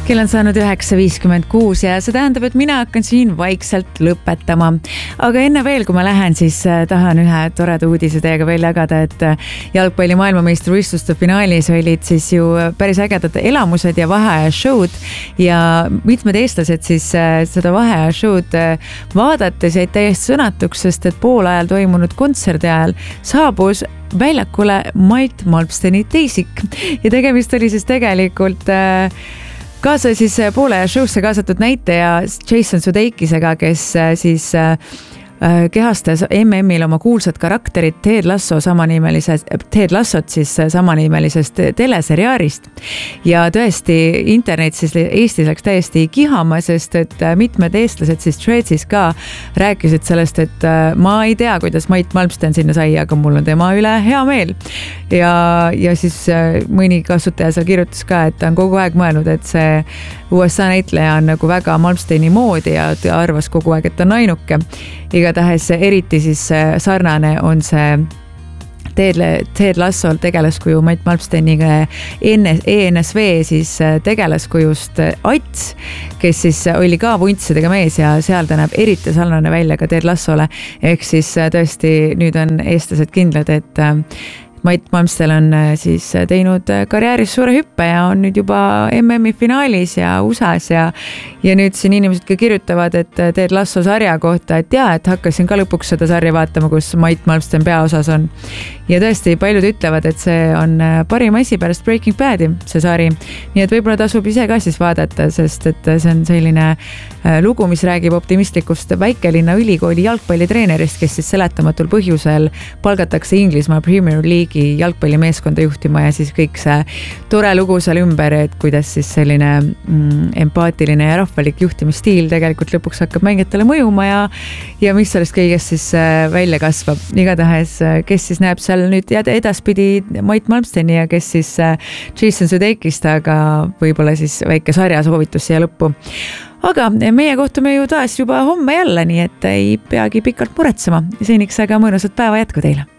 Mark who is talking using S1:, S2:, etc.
S1: Kell on saanud 9.56 ja see tähendab, et mina hakkan siin vaikselt lõpetama. Aga enne veel, kui ma lähen, siis tahan ühe toreda uudise teiega veel jagada, et jalgpalli maailmameistrivõistluste finaalis olid siis ju päris ägedad elamused ja vaheaja show'd ja mitmed eestlased siis seda vaheaja show'd vaadates jäid täiesti sõnatuks, sest et pool ajal toimunud kontserdi ajal saabus väljakule Mait Malmsteni teisik ja tegemist oli siis tegelikult kaasa siis poole show'sse kaasatud näitaja Jason Sudeikisega, kes siis kehastas MM-il oma kuulsat karakterit Ted Lassot siis samanimelisest teleseriaarist. Ja tõesti, internet siis Eestis läks täiesti kihama, sest et mitmed eestlased siis Threadsis ka rääkisid sellest, et ma ei tea, kuidas Mait Malmsten sinna sai, aga mul on tema üle hea meel. Ja siis mõni kasutaja seal kirjutas ka, et ta on kogu aeg mõelnud, et see USA näitleja on nagu väga Malmsteni moodi ja arvas kogu aeg, et ta on ainuke. Igatahes eriti siis sarnane on see Ted Lasso tegelaskuju Mait Malmsteniga ENSV siis tegelaskujust Ats, kes siis oli ka vuntsidega mees ja seal ta näeb eriti sarnane välja ka Ted Lassole. Ehk siis tõesti nüüd on eestlased kindlad, et Mait Malmsten on siis teinud karjääris suure hüppe ja on nüüd juba MM-i finaalis ja USAs ja nüüd siin inimesed ka kirjutavad, et Ted Lasso sarja kohta, et et hakkasin ka lõpuks seda sarja vaatama, kus Mait Malmsten peaosas on. Ja tõesti, paljud ütlevad, et see on parim asi pärast Breaking Badi, see sari. Nii et võib-olla tasub ise ka siis vaadata, sest et see on selline lugu, mis räägib optimistlikust väikelinna ülikooli jalgpallitreenerist, kes siis seletamatul põhjusel palgatakse Inglismaa Premier League'i jalgpallimeeskonda juhtima ja siis kõik see tore lugu seal ümber, et kuidas siis selline empaatiline ja rahvalik juhtimisstiil tegelikult lõpuks hakkab mängijatele mõjuma ja mis sellest kõigest siis välja kasvab. Igatahes, kes siis näeb seal nüüd edaspidi Mait Malmsteni ja kes siis Jason Sudeikist, aga võib-olla siis väike sarja soovitus siia lõppu. Aga meie kohtume ju taas juba homme jälle, nii et ei peagi pikalt muretsema. Seniks aga mõnusat päeva jätku teile.